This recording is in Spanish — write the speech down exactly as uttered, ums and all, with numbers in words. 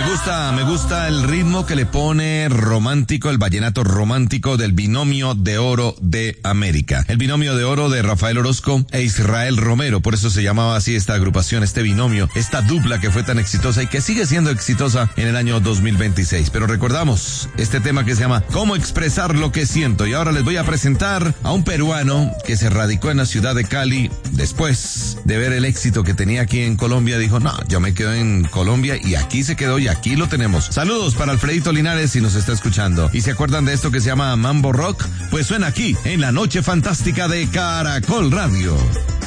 gusta, me gusta el ritmo que le pone romántico, el vallenato romántico del binomio de oro de América. El binomio de oro de Rafael Orozco e Israel Romero, por eso se llamaba así esta agrupación, este binomio, esta dupla que fue tan exitosa y que sigue siendo exitosa en el año dos mil veintiséis. Pero recordamos este tema que se llama ¿Cómo expresar lo que siento? Y ahora les voy a presentar a un peruano que se radicó en la ciudad de Cali después de ver el éxito que tenía aquí en Colombia. Dijo, no, yo me quedo en Colombia y aquí se quedó y aquí lo tenemos. Saludos para Alfredito Linares si nos está escuchando. ¿Y se acuerdan de esto que se llama Mambo Rock? Pues suena aquí en la Noche Fantástica de Caracol Radio.